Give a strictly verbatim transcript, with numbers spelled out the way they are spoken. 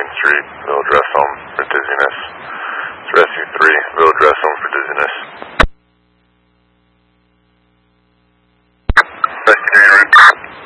Street, Village Rest Home for dizziness. It's Rescue three, Village Rest